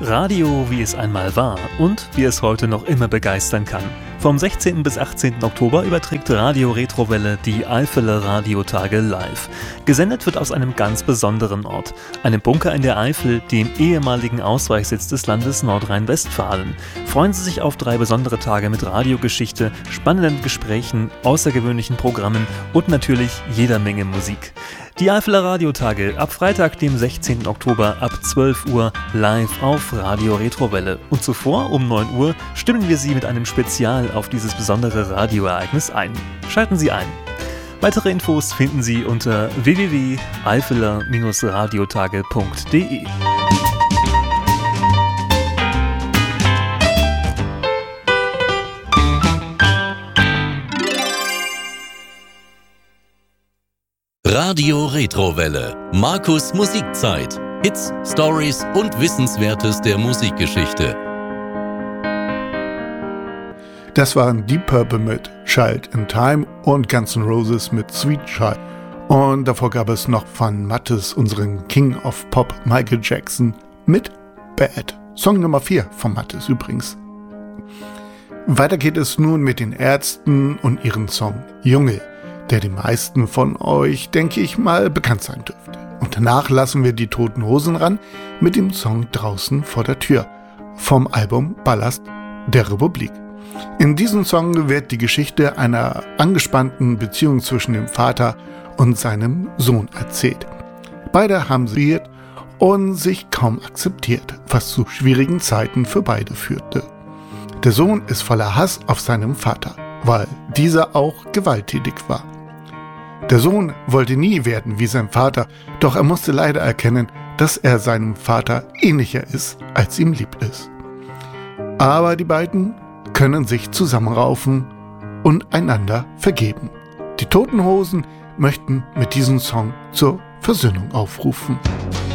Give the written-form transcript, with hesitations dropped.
Radio, wie es einmal war und wie es heute noch immer begeistern kann. Vom 16. bis 18. Oktober überträgt Radio Retrowelle die Eifeler Radiotage live. Gesendet wird aus einem ganz besonderen Ort, einem Bunker in der Eifel, dem ehemaligen Ausweichsitz des Landes Nordrhein-Westfalen. Freuen Sie sich auf 3 besondere Tage mit Radiogeschichte, spannenden Gesprächen, außergewöhnlichen Programmen und natürlich jeder Menge Musik. Die Eifeler Radiotage ab Freitag, dem 16. Oktober ab 12 Uhr live auf Radio Retrowelle. Und zuvor um 9 Uhr stimmen wir Sie mit einem Spezial auf dieses besondere Radioereignis ein. Schalten Sie ein. Weitere Infos finden Sie unter www.eifeler-radiotage.de. Radio Retrowelle. Markus Musikzeit. Hits, Stories und Wissenswertes der Musikgeschichte. Das waren Deep Purple mit Child in Time und Guns N' Roses mit Sweet Child. Und davor gab es noch von Mattes unseren King of Pop Michael Jackson mit Bad. Song Nummer 4 von Mattes übrigens. Weiter geht es nun mit den Ärzten und ihren Song Junge, der den meisten von euch, denke ich mal, bekannt sein dürfte. Und danach lassen wir die Toten Hosen ran mit dem Song Draußen vor der Tür vom Album Ballast der Republik. In diesem Song wird die Geschichte einer angespannten Beziehung zwischen dem Vater und seinem Sohn erzählt. Beide haben sie und sich kaum akzeptiert, was zu schwierigen Zeiten für beide führte. Der Sohn ist voller Hass auf seinen Vater, weil dieser auch gewalttätig war. Der Sohn wollte nie werden wie sein Vater, doch er musste leider erkennen, dass er seinem Vater ähnlicher ist, als ihm lieb ist. Aber die beiden können sich zusammenraufen und einander vergeben. Die Toten Hosen möchten mit diesem Song zur Versöhnung aufrufen.